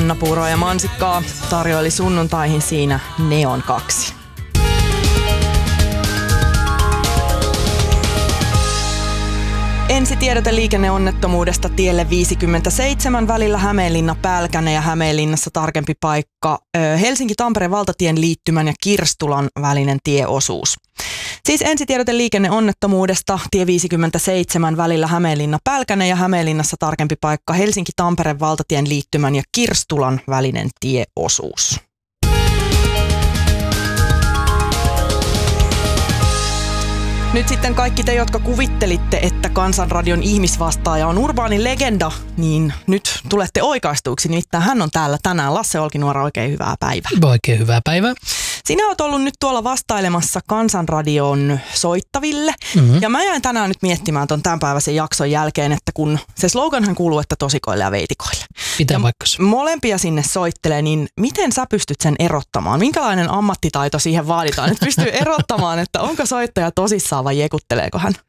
Kannapuuroa ja mansikkaa tarjoili sunnuntaihin siinä Neon 2. Ensitiedote liikenneonnettomuudesta tielle 57 välillä Hämeenlinna-Pälkäne ja Hämeenlinnassa tarkempi paikka Helsinki-Tampereen valtatien liittymän ja Kirstulan välinen tieosuus. Siis ensitiedote liikenneonnettomuudesta tie 57 välillä Hämeenlinna-Pälkäne ja Hämeenlinnassa tarkempi paikka Helsinki-Tampereen valtatien liittymän ja Kirstulan välinen tieosuus. Nyt sitten kaikki te, jotka kuvittelitte, että Kansanradion ihmisvastaaja on urbaani legenda, niin nyt tulette oikaistuiksi. Nimittäin hän on täällä tänään. Lasse Olkinuora, oikein hyvää päivää. Oikein hyvää päivää. Sinä olet ollut nyt tuolla vastailemassa Kansanradion soittaville. Mm-hmm. Ja mä jäin tänään nyt miettimään ton tämänpäiväisen jakson jälkeen, että kun se sloganhan kuuluu, että tosikoille ja veitikoille. Pitää vaikkas. Molempia sinne soittelee, niin miten sä pystyt sen erottamaan? Minkälainen ammattitaito siihen vaaditaan, että pystyy erottamaan, että onko soittaja tosissaan vai jekutteleeko hän?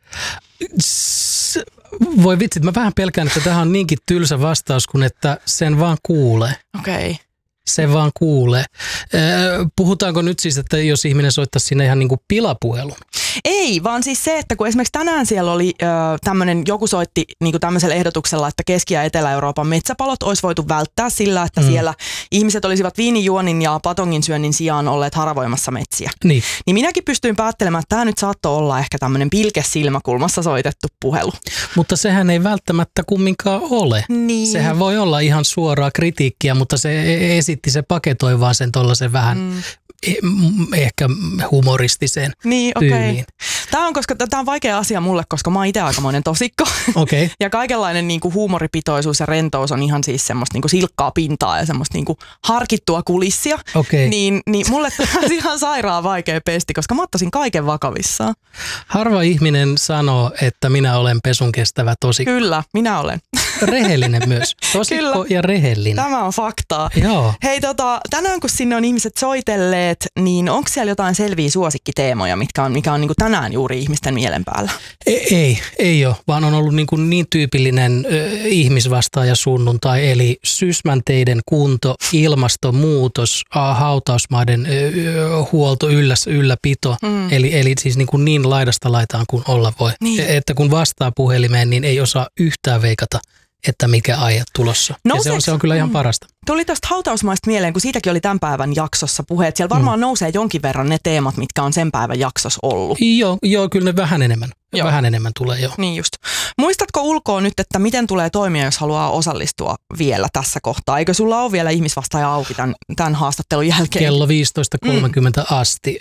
Voi vitsit, mä vähän pelkään, että tähän on niinkin tylsä vastaus, kun että sen vaan kuulee. Okei. Se vaan kuulee. Puhutaanko nyt siis, että jos ihminen soittaisi sinne ihan niin kuin pilapuhelun? Ei, vaan siis se, että kun esimerkiksi tänään siellä oli joku soitti niin kuin tämmöisellä ehdotuksella, että Keski- ja Etelä-Euroopan metsäpalot olisi voitu välttää sillä, että siellä ihmiset olisivat viinijuonin ja patongin syönnin sijaan olleet haravoimassa metsiä. Niin minäkin pystyin päättelemään, että tämä nyt saattoi olla ehkä tämmöinen pilke silmäkulmassa soitettu puhelu. Mutta sehän ei välttämättä kumminkaan ole. Niin. Sehän voi olla ihan suoraa kritiikkiä, mutta se paketoi vaan sen tollaisen vähän ehkä humoristiseen tyyliin. Tämä on vaikea asia mulle, koska mä oon itse aikamoinen tosikko. Okay. Ja kaikenlainen niinku huumoripitoisuus ja rentous on ihan siis semmoista niinku silkkaa pintaa ja semmoista niinku harkittua kulissia. Okay. Niin mulle tämä on ihan sairaan vaikea pesti, koska mä ottaisin kaiken vakavissaan. Harva ihminen sanoo, että minä olen pesun kestävä tosikko. Kyllä, minä olen. Rehellinen myös. Tosikko kyllä. Ja rehellinen. Tämä on faktaa. Joo. Hei tänään kun sinne on ihmiset soitelleet, niin onko siellä jotain selviä suosikkiteemoja, mikä on niin kuin tänään juuri ihmisten mielen päällä? Ei ole, vaan on ollut niin tyypillinen ihmisvastaaja sunnuntai, eli Sysmänteiden kunto, ilmastonmuutos, hautausmaiden huolto, ylläpito, eli siis niin laidasta laitaan kuin olla voi. Niin. Että kun vastaa puhelimeen, niin ei osaa yhtään veikata, että mikä aihe tulossa. Ja se on kyllä ihan parasta. Tuli tuosta hautausmaista mieleen, kun siitäkin oli tämän päivän jaksossa puheet. Siellä varmaan nousee jonkin verran ne teemat, mitkä on sen päivän jaksossa ollut. Joo, kyllä ne vähän enemmän. Joo. Vähän enemmän tulee jo. Niin just. Muistatko ulkoa nyt, että miten tulee toimia, jos haluaa osallistua vielä tässä kohtaa? Eikö sulla ole vielä ihmisvastaaja auki tämän haastattelun jälkeen? Kello 15.30 asti.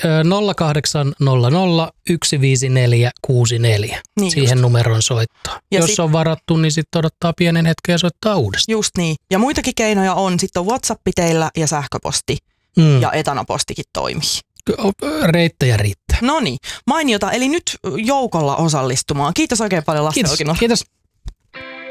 0800 154 64. Niin siihen just. Numeroon soittaa. Ja jos on varattu, niin sitten odottaa pienen hetken ja soittaa uudestaan. Just niin. Ja muitakin keinoja on. Sitten on WhatsApp teillä ja sähköposti. Ja etanapostikin toimii. Reittejä riittää. Noniin, mainiota. Eli nyt joukolla osallistumaan. Kiitos oikein paljon Lasse Olkinuora. Kiitos.